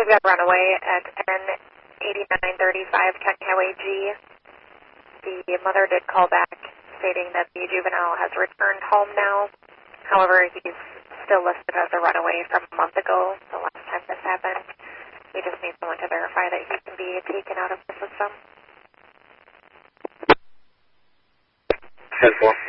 got runaway at N8935 County Highway G. The mother did call back stating that the juvenile has returned home now. However, he's still listed as a runaway from a month ago, the last time this happened. We just need someone to verify that he can be taken out of the system. 10-4.